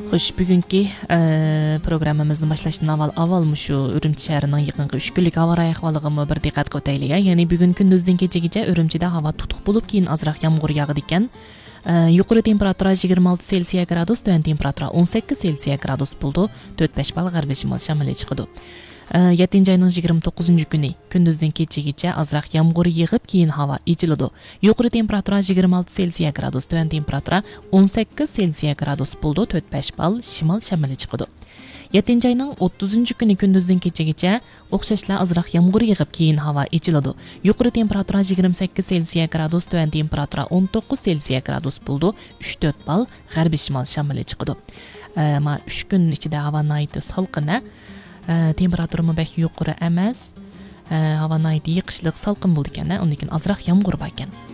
Xo'sh, bugungi programmamizni boshlashdan avval shu Urumchi shahrining yaqinqi 3 kunlik havo ahvoliga bir diqqat qilaylik. Ya'ni bugun kunduzdan kechagacha Urumchida havo tutuq bo'lib, keyin ozroq yomg'ir yog'adi ekan. Yuqori temperatura 26 Selsiya gradus, tuvan temperatura 18 Selsiya gradus bo'ldi. 4-5 bal g'arbiy shimol shamoli chiqadi. 7 ayning 29-kuni kunduzdan kechagacha ozroq yomg'ir yig'ib, keyin havo ichiladi. Yuqori temperatura 26 Selsiya gradus, tuvan temperatura 18 Selsiya gradus bo'ldi. 4-5 bal shimol shamoli chiqadi. 7 ayning 30-kuni kunduzdan kechagacha o'xshashla ozroq yomg'ir yig'ib, keyin havo ichiladi. Yuqori temperatura 28 Selsiya gradus, tuvan temperatura 19 Selsiya gradus bo'ldi. 3-4 bal g'arbiy shimol shamoli chiqadi. 3 kun ichida havo nihoyatda salqin. Temperaturami bek yuqori emas. Havo nihoyatda yiqishliq salqin bo'ldi ekan. Undan keyin ozroq yomg'ir bor ekan.